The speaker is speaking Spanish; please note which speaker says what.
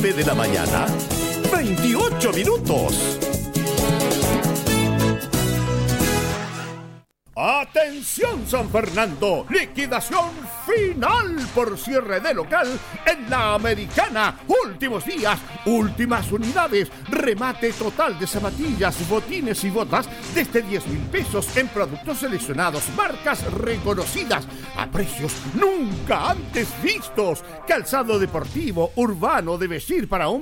Speaker 1: 9 de la mañana, 28 minutos. ¡Atención San Fernando! ¡Liquidación final por cierre de local en la Americana! Últimos días, últimas unidades, remate total de zapatillas, botines y botas desde 10,000 pesos en productos seleccionados, marcas reconocidas, a precios nunca antes vistos. Calzado deportivo, urbano, de vestir para hombres